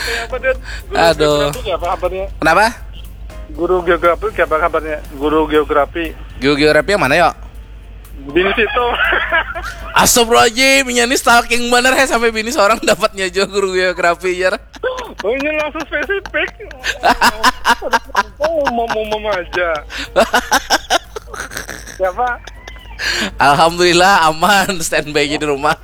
Apa dia? Aduh. Apa kabarnya? Kenapa? Guru geografi apa kabarnya? Guru geografi. Geografi yang mana, yuk? Bini situ. Astagfirullahaladzim, ini stalking bener ya sampai bini seorang dapatnya juga guru geografi ya. Oh ini langsung spesifik. Mau aja. Siapa? Alhamdulillah aman, standby aja di rumah.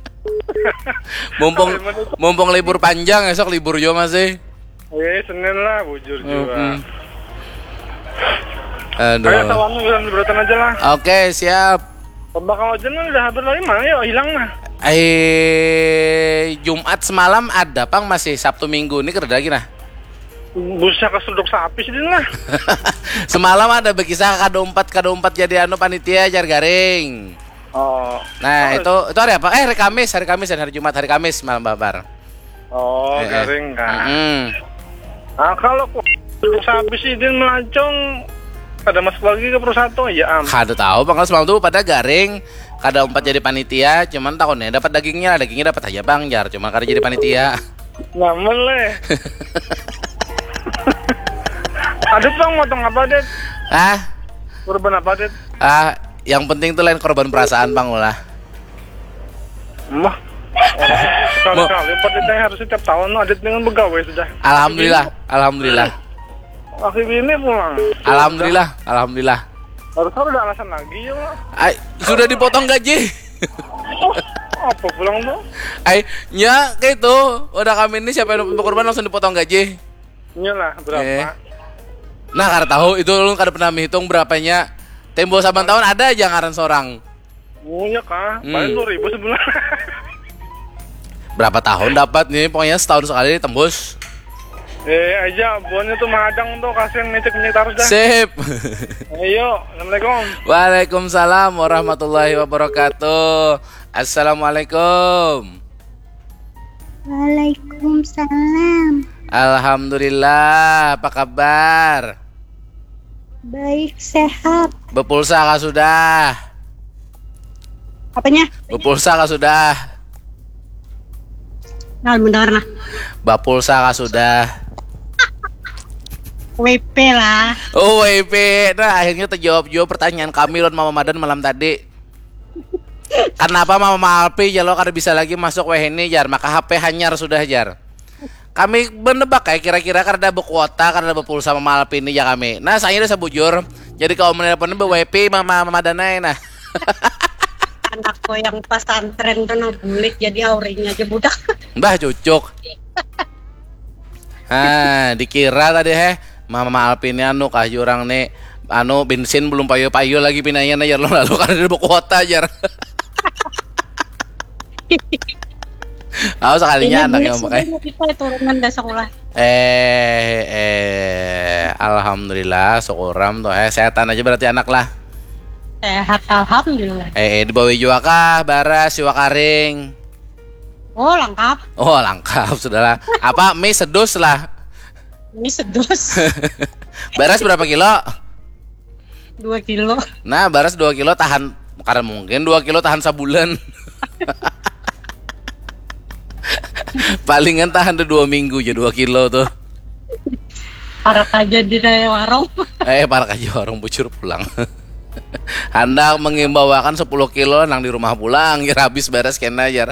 Mumpung libur panjang, esok libur juga masih. Senin lah, bujur juga. Aduh. Ayo tawannya bilang beratan aja lah. Oke, siap. Pembakal ojen udah hampir dari mana yuk hilang mah. Jumat semalam ada pang, masih Sabtu Minggu ini kerja lagi nah. Busnya kesuduk sapi sih lah. Semalam ada berkisah kado 4 jadi panitia jar garing. Oh. Nah, itu hari apa? Hari Kamis dan hari Jumat, hari Kamis malam babar. Oh, garing kan. Nah, kalau kesuduk sapi sih dia melancong pada masuk lagi ke perusahaan tuh ya Kada tahu bang, semalam tuh pada garing kada 4 jadi panitia, cuman tahunnya dapat dagingnya dapat aja bang jar, cuman kada jadi panitia. Ngamen leh. Adit bang motong apa Adit? Korban apa Adit? Yang penting tuh lain korban perasaan bang ulah. Mah. Sekali-kali panitia harusnya tiap tahun Adit dengan pegawai sudah. Alhamdulillah. Akhir ini pulang. Alhamdulillah. Harusnya udah alasan lagi ya Mak. Sudah dipotong gaji. Apa pulang tuh? Kayak itu udah kami ini siapa yang korban langsung dipotong gaji. Iyalah berapa? Nah kada tahu itu lu kada pernah menghitung berapanya. Tempo saban tahun ada aja ngaran seorang. Oh iya kah? Paling 2.000 sebulan. Berapa tahun dapat nih? Pokoknya setahun sekali tembus. Aja buahnya tuh madang tuh kasihan ngecek terus dah. Sip. Ayo, assalamualaikum. Waalaikumsalam warahmatullahi wabarakatuh. Assalamualaikum. Waalaikumsalam. Alhamdulillah, apa kabar? Baik, sehat. Bepulsa kah sudah? Apanya? Bepulsa kah sudah? Nah, bentar nah. Bapulsa kah sudah? WP lah. Oh WP. Nah akhirnya terjawab pertanyaan kami lon Mama Madan malam tadi. Kenapa Mama Alpi ya lo kada bisa lagi masuk WH ini jar, maka HP hanyar sudah jar. Kami menebak kira-kira karena berkuota karena berpulsa Mama Alpi ini ya kami. Nah saya udah sebujur. Jadi kalau menelpon WP Mama Madanai nah. Anakku yang pesantren tuh bulik jadi aurinya aja budak. Mbah cucuk. Dikira tadi Mama Alpin kah jurang nih bensin belum payu-payu lagi pinanya jar lo lalu karena ada kuota jar. Sekalinya anak yang pakai. Turunan dah sekolah. Alhamdulillah syukuram tuh sehatan aja berarti anak lah. Sehat alhamdulillah. Dibawa juga kah baras siwa karing. Oh lengkap. Sudahlah. Apa mie sedus lah. Mie sedus. Baras berapa kilo? 2 kilo. Nah baras 2 kilo tahan. Karena mungkin 2 kilo tahan sebulan. Palingan tahan tuh 2 minggu aja 2 kilo tuh. Parak aja di warung. Parak aja warung bucur pulang. Anda mengimbawakan 10 kilo nang di rumah pulang ya habis beres kena aja.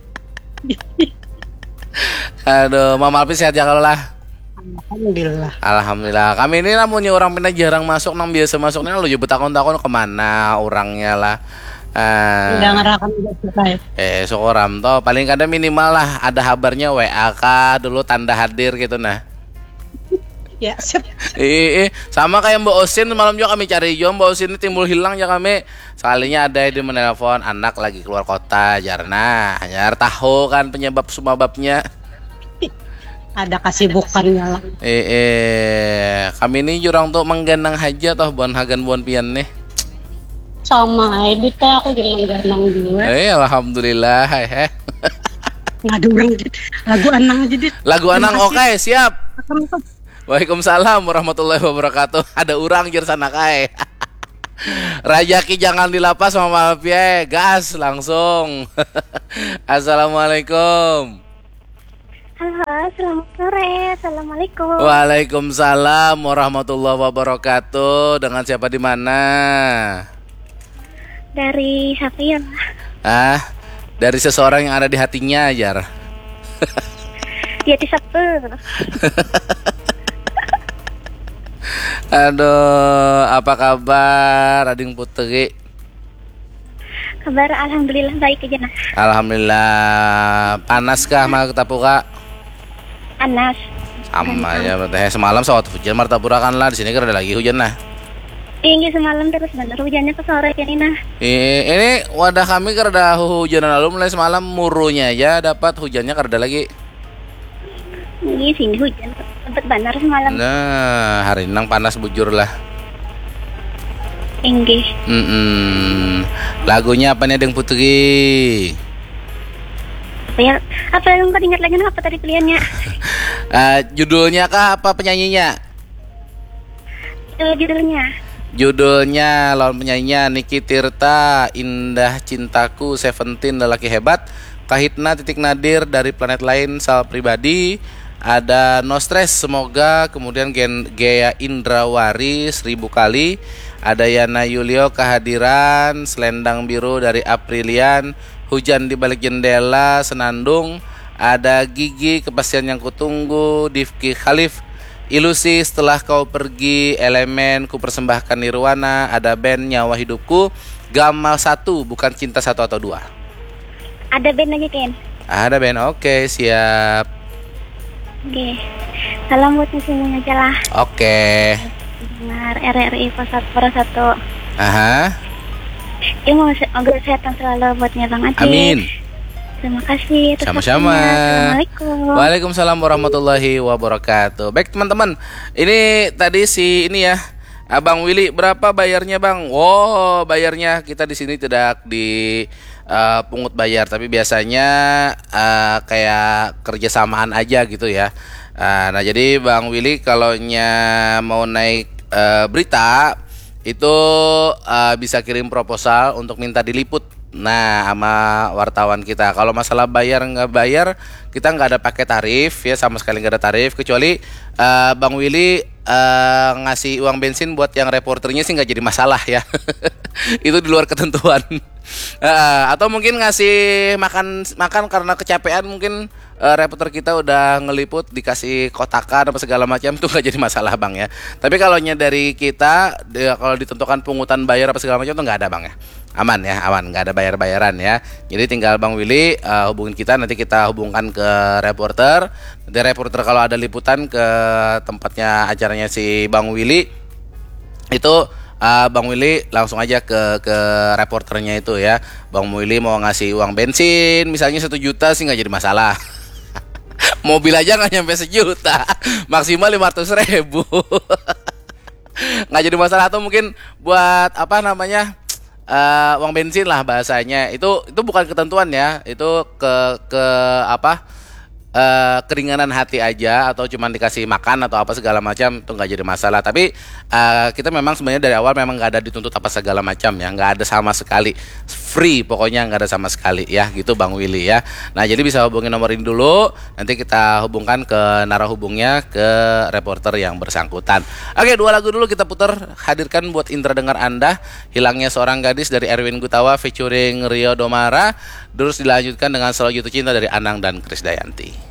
Aduh, Mama Alpi sehat ya kalau lah. Alhamdulillah. Kami ini namunnya orang pindah jarang masuk nang biasa masuknya lu jebut takon-takon kemana orangnya lah. Udah ngerakan syukuram toh paling kadang minimal lah ada kabarnya WA kah dulu tanda hadir gitu nah. Ya, siap. Sama kayak Mbak Osin malam juga kami cari Mbak Osin ini timbul hilang ya kami. Sekalinya ada di menelpon anak lagi keluar kota jarna, hanya tahu kan penyebab sebabnya. Ada kesibukannya lah. Kami ini jurang tuh mengganang haja toh buan hagan buan pian nih. Sama Edit aku jadi mengganang juga. Alhamdulillah. Ngadurang lagu anang aja dit. Lagu anang oke, siap. Waalaikumsalam warahmatullahi wabarakatuh. Ada urang jir sana kae. Rajaki jangan dilapas Mama Alpi gas langsung. Assalamualaikum. Halo. Halo, selamat sore. Assalamualaikum. Waalaikumsalam warahmatullahi wabarakatuh. Dengan siapa di mana? Dari Safir. Dari seseorang yang ada di hatinya, Jar. Dia di Safir. Aduh, apa kabar Ading Putri? Kabar alhamdulillah baik aja nah. Alhamdulillah. Panaskah Martapura? Panas. Sama ya, berarti semalam saat hujan Martapura kan lah, di sini kan ada lagi hujan nah. Tinggi semalam terus bener hujannya ke sore kan ini nah. Ini wadah kami karena hujan lalu mulai semalam murunya ya dapat hujannya karena lagi. Ini sini hujan sempat benar semalam. Nah, hari ini panas bujur lah. Tinggi. Lagunya apa nih Ading Putri? Apa yang tadi ingat lagi apa tadi pilihannya? Judulnya kah apa penyanyinya? Judulnya lawan penyanyinya Niki Tirta, Indah Cintaku, Seventeen, Lelaki Hebat, Kahitna, Titik Nadir, Dari Planet Lain, Sal Pribadi, ada No Stress, Semoga, kemudian Gea Indrawari, 1000 Kali, ada Yana Yulio, Kehadiran, Selendang Biru dari Aprilian, Hujan di Balik Jendela, Senandung, ada Gigi, Kepastian Yang Kutunggu, Difki Khalif, Ilusi, Setelah Kau Pergi, Elemen, Ku Persembahkan Nirwana, ada band Nyawa Hidupku, Gamal 1, Bukan Cinta 1 atau 2. Ada band lagi Ken? Ada band, oke, siap. Oke, salam buat semuanya aja lah. Oke. Dengar RRI Pasar 1. Aha. Ini mau kesehatan selalu buatnya Bang Adi. Amin. Terima kasih. Sama-sama. Assalamualaikum. Waalaikumsalam warahmatullahi wabarakatuh. Baik teman-teman, ini tadi ini ya, Abang Willy berapa bayarnya Bang? Wow, bayarnya kita di sini tidak di pungut bayar, tapi biasanya kayak kerjasamaan aja gitu ya. Nah jadi Bang Willy kalau mau naik berita itu bisa kirim proposal untuk minta diliput. Nah sama wartawan kita. Kalau masalah bayar nggak bayar, kita nggak ada pakai tarif ya, sama sekali nggak ada tarif, kecuali Bang Willy ngasih uang bensin buat yang reporternya sih nggak jadi masalah ya. Itu di luar ketentuan. Atau mungkin ngasih makan karena kecapean, mungkin reporter kita udah ngeliput dikasih kotakan apa segala macam, itu nggak jadi masalah Bang ya. Tapi kalau dari kita kalau ditentukan pungutan bayar apa segala macam itu nggak ada Bang ya. Aman ya, aman, nggak ada bayar-bayaran ya. Jadi tinggal Bang Willy hubungin kita, nanti kita hubungkan ke reporter. Nanti reporter kalau ada liputan ke tempatnya acaranya si Bang Willy, itu Bang Willy langsung aja ke reporternya itu ya. Bang Willy mau ngasih uang bensin misalnya 1 juta sih nggak jadi masalah. Mobil aja nggak nyampe 1 juta, maksimal 500.000. Nggak jadi masalah. Atau mungkin buat apa namanya, uang bensin lah bahasanya. Itu bukan ketentuan ya, itu ke apa, keringanan hati aja, atau cuman dikasih makan atau apa segala macam, itu nggak jadi masalah. Tapi kita memang sebenarnya dari awal memang nggak ada dituntut apa segala macam ya, nggak ada sama sekali, free pokoknya, nggak ada sama sekali ya, gitu Bang Willy ya. Nah jadi bisa hubungin nomor ini dulu, nanti kita hubungkan ke narahubungnya, ke reporter yang bersangkutan. Oke, 2 lagu dulu kita putar, hadirkan buat indra dengar Anda, Hilangnya Seorang Gadis dari Erwin Gutawa featuring Rio Domara, terus dilanjutkan dengan Selalu Jatuh Cinta dari Anang dan Krisdayanti.